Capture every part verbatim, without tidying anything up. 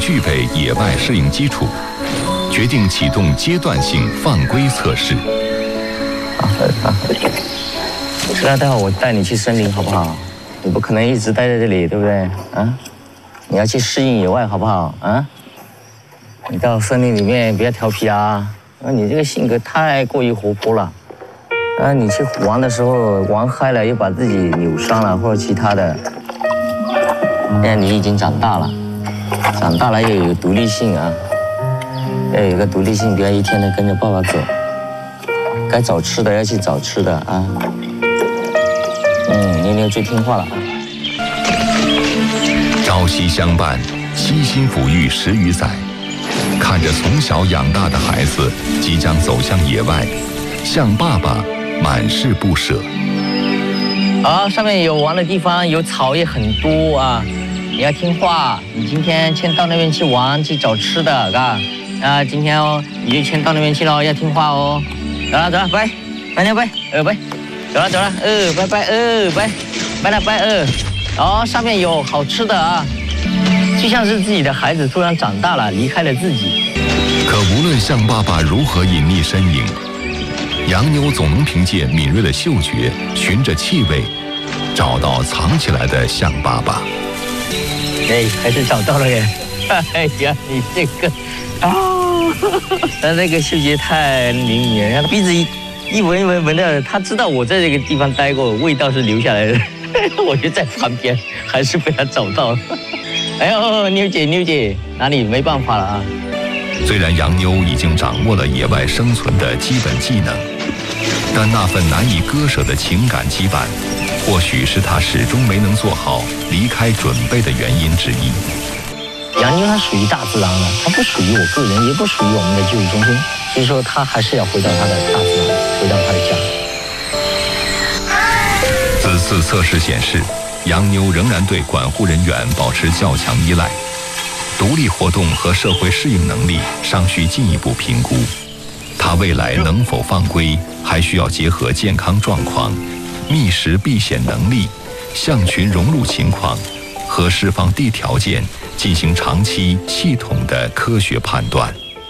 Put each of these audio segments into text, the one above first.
具备野外适应基础，决定启动阶段性放归测试。 好，好，好。是啊，待会儿我带你去森林好不好？你不可能一直待在这里，对不对？啊，你要去适应野外好不好？啊，你到森林里面不要调皮啊！啊，你这个性格太过于活泼了。啊，你去玩的时候玩嗨了，又把自己扭伤了或者其他的。现在你已经长大了，长大了要有独立性啊，要有一个独立性，不要一天天跟着爸爸走。该找吃的要去找吃的啊。嗯，妞妞最听话了。 朝夕相伴，悉心抚育十余载，看着从小养大的孩子即将走向野外，向爸爸满是不舍。 好，上面有玩的地方，有草也很多啊。你要听话，你今天先到那边去玩，去找吃的，嘎。啊，今天哦，你就先到那边去了，要听话哦。走了走了，拜，拜拜拜，呃拜，走了走了，呃拜拜呃拜，拜了拜呃。哦，上面有好吃的啊，就像是自己的孩子突然长大了，离开了自己。 可无论向爸爸如何隐匿身影，洋妞总能凭借敏锐的嗅觉，循着气味，找到藏起来的象爸爸。 哎，还是找到了耶！哎呀，你这个啊，他那个嗅觉太灵敏了，然后鼻子一一闻一闻闻到，他知道我在这个地方待过，味道是留下来的。我就在旁边，还是被他找到了。哎呦，妞姐妞姐，哪里没办法了啊？ 虽然洋妞已经掌握了野外生存的基本技能，但那份难以割舍的情感羁绊，或许是他始终没能做好离开准备的原因之一。 洋妞它属于大自然的，它不属于我个人，也不属于我们的救助中心，所以说它还是要回到它的大自然，回到它的家。 此次测试显示，洋妞仍然对管护人员保持较强依赖，独立活动和社会适应能力尚需进一步评估。她未来能否放归，还需要结合健康状况、觅食避险能力、象群融入情况和释放地条件进行长期系统的科学判断。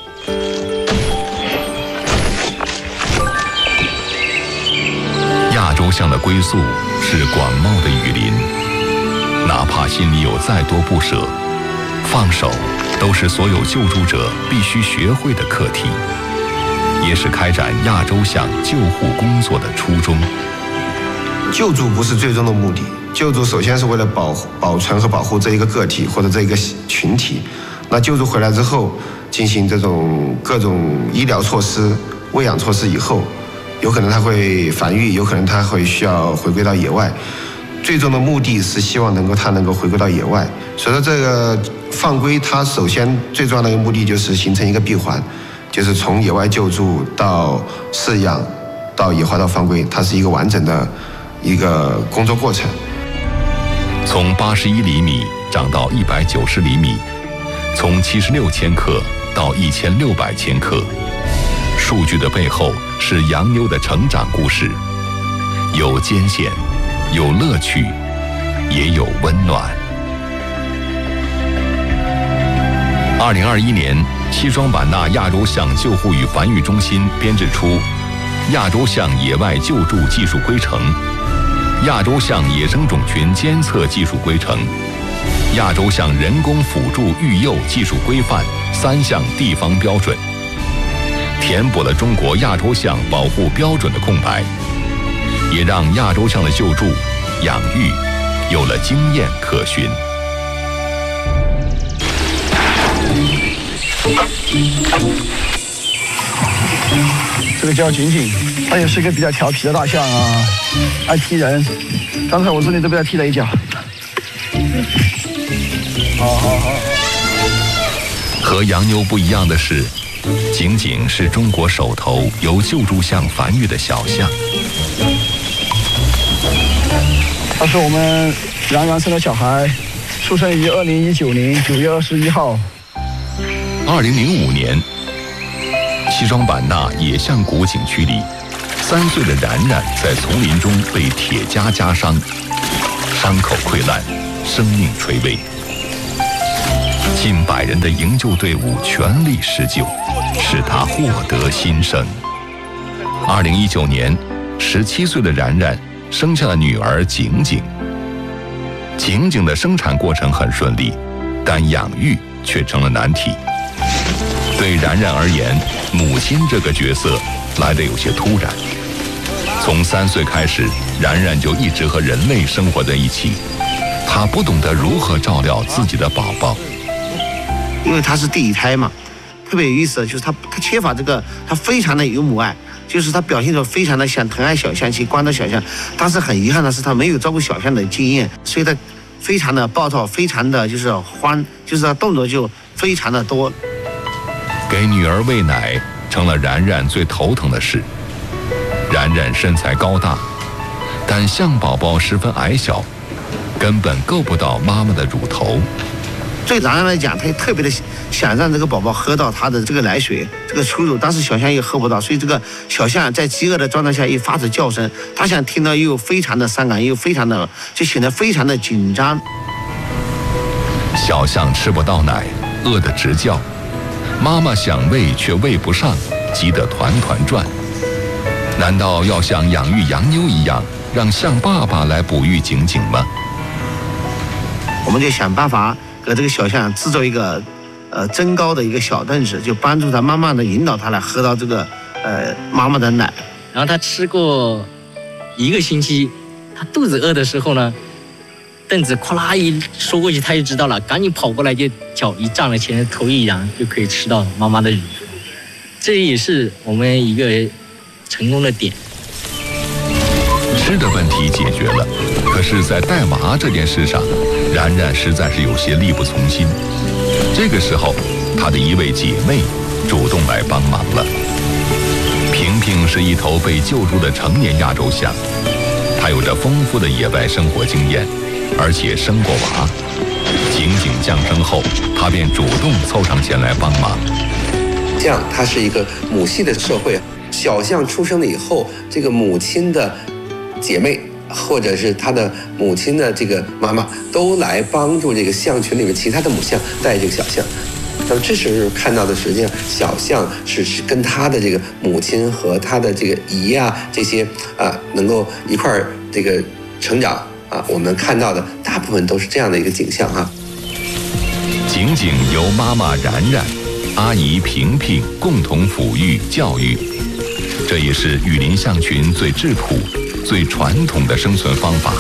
亚洲象的归宿是广袤的雨林，哪怕心里有再多不舍，放手都是所有救助者必须学会的课题，也是开展亚洲象救护工作的初衷。 救助不是最终的目的，救助首先是为了保保存和保护这一个个体或者这一个群体。那救助回来之后，进行这种各种医疗措施、喂养措施以后，有可能它会繁育，有可能它会需要回归到野外。最终的目的是希望能够它能够回归到野外。所以说这个放归，它首先最重要的一个目的就是形成一个闭环，就是从野外救助到饲养到野化到放归，它是一个完整的一个工作过程。 从八十一厘米长到一百九十厘米，从七十六千克到一千六百千克，数据的背后是洋妞的成长故事，有艰险，有乐趣，也有温暖。二零二一年，西双版纳亚洲象救护与繁育中心编制出亚洲象野外救助技术规程、亚洲象野生种群监测技术规程、亚洲象人工辅助育幼技术规范三项地方标准，填补了中国亚洲象保护标准的空白，也让亚洲象的救助、养育有了经验可循。 这个叫景景，他也是一个比较调皮的大象啊，爱踢人。刚才我这里都被他踢了一脚。好好好。 和洋妞不一样的是，景景是中国首头由救助象繁育的小象。 他是我们杨洋生的小孩，出生于二零一九年九月二十一号。 二零零五年，西双版纳野象谷景区里，三岁的冉冉在丛林中被铁夹夹伤，伤口溃烂，生命垂危。 近百人的营救队伍全力施救，使他获得新生。二零一九年，十七岁的然然生下了女儿景景。景景的生产过程很顺利，但养育却成了难题。对然然而言，母亲这个角色来得有些突然。从三岁开始，然然就一直和人类生活在一起，她不懂得如何照料自己的宝宝。 因为他是第一胎嘛，特别有意思，就是他他缺乏这个，他非常的有母爱，就是他表现出非常的想疼爱小象，去关照小象，但是很遗憾的是他没有照顾小象的经验，所以他非常的暴躁，非常的就是欢，就是他动作就非常的多。 给女儿喂奶成了然然最头疼的事。然然身材高大，但象宝宝十分矮小，根本够不到妈妈的乳头。 对然然来讲，他也特别的想让这个宝宝喝到他的这个奶水，这个初乳，但是小象又喝不到，所以这个小象在饥饿的状态下又发出叫声，他想听到又非常的伤感，又非常的就显得非常的紧张。 小象吃不到奶，饿得直叫，妈妈想喂却喂不上，急得团团转。难道要像养育洋妞一样，让象爸爸来哺育景景吗？ 我们就想办法给这个小象制作一个呃增高的一个小凳子，就帮助他慢慢的引导他来喝到这个呃妈妈的奶。 然后他吃过一个星期，他肚子饿的时候呢，凳子咵啦一缩过去，他就知道了，赶紧跑过来，就脚一站了起来，头一扬，就可以吃到妈妈的乳。这也是我们一个成功的点。 吃的问题解决了，可是，在带娃这件事上，然然实在是有些力不从心。这个时候，她的一位姐妹主动来帮忙了。萍萍是一头被救助的成年亚洲象，她有着丰富的野外生活经验，而且生过娃。景景降生后，她便主动凑上前来帮忙。 象它是一个母系的社会，小象出生了以后，这个母亲的姐妹或者是他的母亲的这个妈妈都来帮助这个象群里面其他的母象带这个小象。那么这时候看到的，实际上小象是跟他的这个母亲和他的这个姨啊这些啊能够一块儿这个成长啊，我们看到的大部分都是这样的一个景象哈。 景景由妈妈然然、阿姨萍萍共同抚育教育，这也是雨林象群最质朴、最传统的生存方法。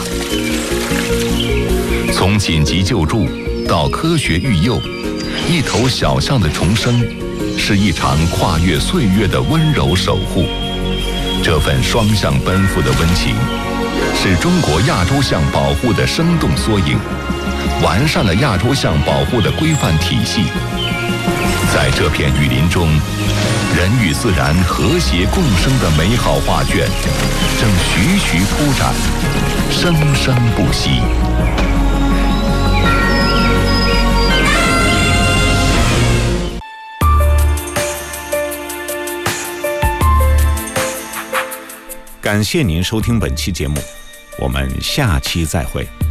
从紧急救助到科学育幼，一头小象的重生，是一场跨越岁月的温柔守护。这份双向奔赴的温情，是中国亚洲象保护的生动缩影，完善了亚洲象保护的规范体系。在这片雨林中，人与自然和谐共生的美好画卷正徐徐铺展，生生不息。 感谢您收听本期节目，我们下期再会。